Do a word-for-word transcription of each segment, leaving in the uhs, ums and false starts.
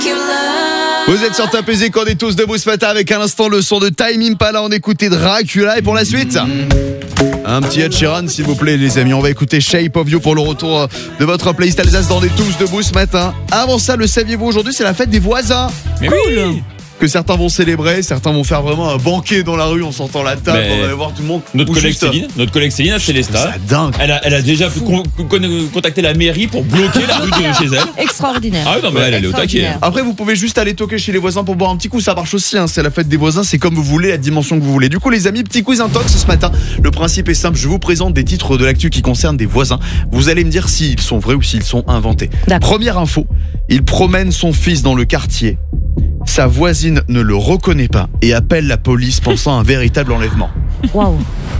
Vous êtes sur Top Music, on est tous debout ce matin avec à l'instant le son de Tame Impala. On écoutait Dracula et pour la suite, un petit Ed Sheeran s'il vous plaît les amis. On va écouter Shape of You pour le retour de votre playlist Alsace dans On est tous debout ce matin. Avant ça, le saviez-vous, aujourd'hui c'est la fête des voisins. Mais cool. oui. Que certains vont célébrer, certains vont faire vraiment un banquet dans la rue, on s'entend la table, Mais on va aller voir tout le monde. Notre Ou collègue juste, Céline, notre collègue Céline à Célestat, c'est dingue. elle a, elle a déjà con- con- contacté la mairie pour bloquer la rue de chez elle. Extraordinaire. Ah oui, non mais elle, elle est au taquet. Après, vous pouvez juste aller toquer chez les voisins pour boire un petit coup, ça marche aussi, hein. C'est la fête des voisins, c'est comme vous voulez, la dimension que vous voulez. Du coup, les amis, petit quiz intox ce matin. Le principe est simple, je vous présente des titres de l'actu qui concernent des voisins. Vous allez me dire s'ils sont vrais ou s'ils sont inventés. D'accord. Première info, il promène son fils dans le quartier. Sa voisine ne le reconnaît pas et appelle la police pensant à un véritable enlèvement. Waouh.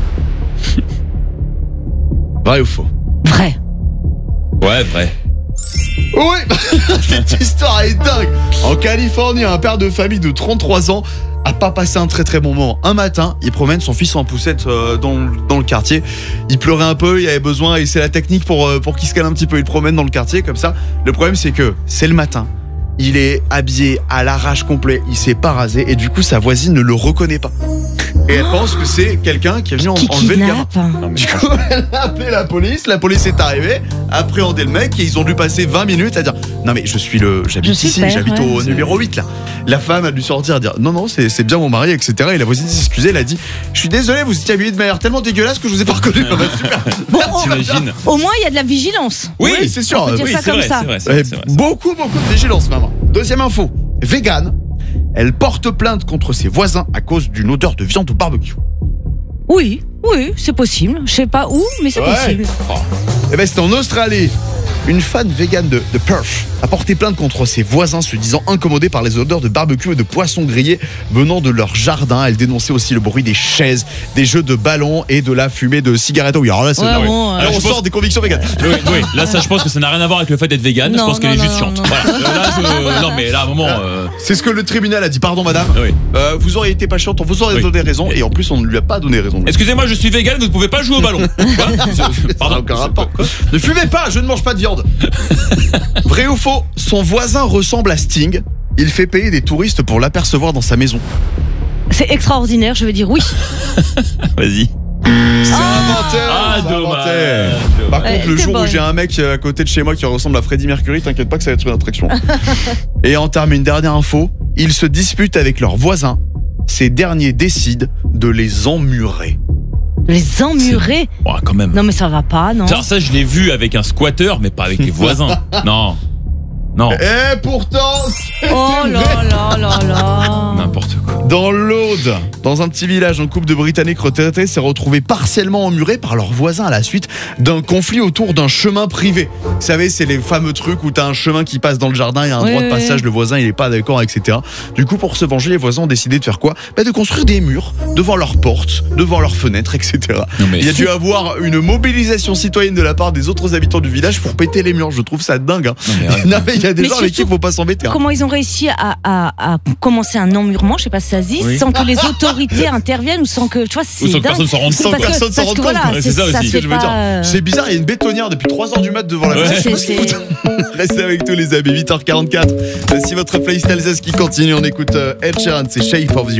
Vrai ou faux? Vrai. Ouais, vrai. Oui, cette histoire est dingue. En Californie, un père de famille de trente-trois ans a pas passé un très très bon moment. Un matin, il promène son fils en poussette euh, dans, dans le quartier. Il pleurait un peu, il avait besoin, et c'est la technique pour, euh, pour qu'il se calme un petit peu. Il promène dans le quartier comme ça. Le problème, c'est que c'est le matin. Il est habillé à l'arrache complet, il s'est pas rasé et du coup sa voisine ne le reconnaît pas. Et elle pense que c'est quelqu'un qui est venu en- Qui enlever le gamin. kidnappe. Non, mais Du coup, elle a appelé la police, la police est arrivée, appréhendé le mec et ils ont dû passer vingt minutes à dire non mais je suis le, j'habite Je suis ici, père, j'habite ouais. au numéro huit là. La femme a dû sortir et dire non non c'est, c'est bien mon mari et cetera. Et la voisine s'est excusée, elle a dit je suis désolé vous étiez habillé de manière tellement dégueulasse que je vous ai pas reconnu. Ah bah, super. t'imagines? Au moins, il y a de la vigilance. Oui, c'est sûr. On peut dire Oui, ça c'est comme vrai, ça. c'est vrai, c'est Ouais, vrai, c'est vrai. beaucoup, beaucoup de vigilance, maman. Deuxième info. Végane, elle porte plainte contre ses voisins à cause d'une odeur de viande au barbecue. Oui, oui, c'est possible. Je sais pas où, mais c'est Ouais. possible. Eh ben, c'est en Australie. Une fan végane de, de Perth a porté plainte contre ses voisins se disant incommodés par les odeurs de barbecue et de poissons grillés venant de leur jardin. Elle dénonçait aussi le bruit des chaises, des jeux de ballons et de la fumée de cigarettes. Oui, alors là, c'est Ouais, oui. bon, Alors, euh, on je sort pense- des convictions véganes. Oui, oui, là ça je pense que ça n'a rien à voir avec le fait d'être vegan, je Non, pense qu'elle non, est juste non, chiante. non. Voilà. Là, je- non mais là à un moment. euh, C'est ce que le tribunal a dit. Pardon, madame. Oui. Euh, vous auriez été pas chiante, on vous aurait Oui. donné raison et en plus, on ne lui a pas donné raison. Excusez-moi, je suis vegan, vous ne pouvez pas jouer au ballon. Quoi Ça n'a Pardon. aucun rapport. Ne fumez pas, je ne mange pas de viande. Vrai ou faux, son voisin ressemble à Sting. Il fait payer des touristes pour l'apercevoir dans sa maison. C'est extraordinaire, je veux dire oui. Vas-y. C'est inventé. Ah, c'est dommage. inventé. Par Ouais, contre, le t'es jour où bonne. j'ai un mec à côté de chez moi qui ressemble à Freddie Mercury, t'inquiète pas que ça va être une attraction. Et en termes, une dernière info, ils se disputent avec leurs voisins. Ces derniers décident de les emmurer. Les emmurer. Ouais, quand même. Non mais ça va pas, non. Alors ça je l'ai vu avec un squatter, mais pas avec les voisins. Non. Non. Et pourtant, Oh là là là là. N'importe quoi. dans l'Aude, dans un petit village, un couple de Britanniques retraités s'est retrouvé partiellement emmuré par leurs voisins à la suite d'un conflit autour d'un chemin privé. Vous savez, c'est les fameux trucs où t'as un chemin qui passe dans le jardin, il y a un Oui, droit de oui, passage, oui. le voisin il est pas d'accord, et cetera. Du coup, pour se venger, les voisins ont décidé de faire quoi? Bah, de construire des murs devant leurs portes, devant leurs fenêtres, et cetera. Non, mais Il y a c'est- dû avoir une mobilisation citoyenne de la part des autres habitants du village pour péter les murs. Je trouve ça dingue. Hein. Non, mais ouais. Non, mais il y a des Mais gens avec qui il surtout, faut pas s'embêter. Hein. Comment ils ont réussi à, à, à commencer un emmurement, je sais pas si ça se dit, Oui. sans que les autorités interviennent ou sans que, tu vois, c'est Ou sans que dingue. personne s'en rende Sans compte. que Parce que- personne s'en parce rende que compte. voilà, Ouais, c'est ça ça aussi. se C'est ce fait que je veux dire. pas, euh, C'est bizarre, il y a une bétonnière depuis trois heures du mat devant la Ouais. maison. C'est- c'est- Restez avec tous les amis, huit heures quarante-quatre. Voici votre playlist Alsace qui continue. On écoute euh, Ed Sheeran, c'est Shape of You.